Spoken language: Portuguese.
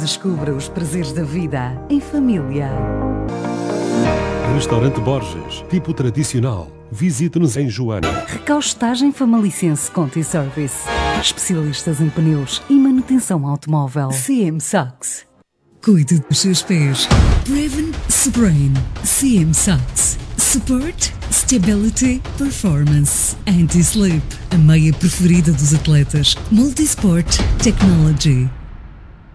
Descubra os prazeres da vida em família. Restaurante Borges, tipo tradicional. Visite-nos em Joana. Recaustagem Famalicense Conti Service. Especialistas em pneus e manutenção automóvel. CM Socks. Cuide dos seus pés. Prevent Sprain. CM Socks. Support, Stability, Performance. Anti-Slip. A meia preferida dos atletas. Multisport Technology.